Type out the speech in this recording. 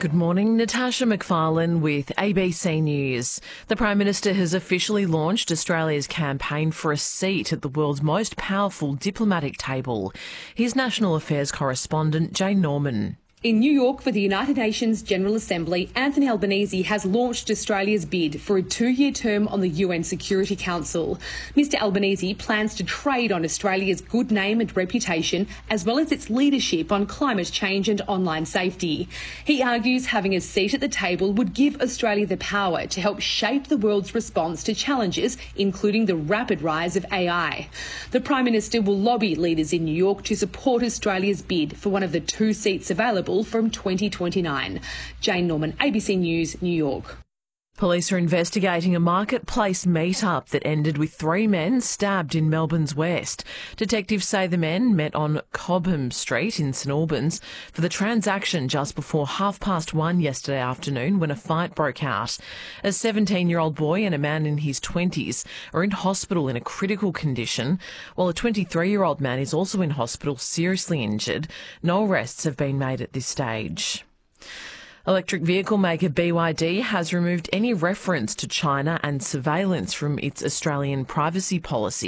Good morning, Natasha McFarlane with ABC News. The Prime Minister has officially launched Australia's campaign for a seat at the world's most powerful diplomatic table. Here's National Affairs correspondent Jane Norman. In New York for the United Nations General Assembly, Anthony Albanese has launched Australia's bid for a 2-year term on the UN Security Council. Mr Albanese plans to trade on Australia's good name and reputation, as well as its leadership on climate change and online safety. He argues having a seat at the table would give Australia the power to help shape the world's response to challenges, including the rapid rise of AI. The Prime Minister will lobby leaders in New York to support Australia's bid for one of the 2 seats available from 2029. Jane Norman, ABC News, New York. Police are investigating a marketplace meet-up that ended with 3 men stabbed in Melbourne's west. Detectives say the men met on Cobham Street in St Albans for the transaction just before 1:30 yesterday afternoon when a fight broke out. A 17-year-old boy and a man in his 20s are in hospital in a critical condition, while a 23-year-old man is also in hospital seriously injured. No arrests have been made at this stage. Electric vehicle maker BYD has removed any reference to China and surveillance from its Australian privacy policy.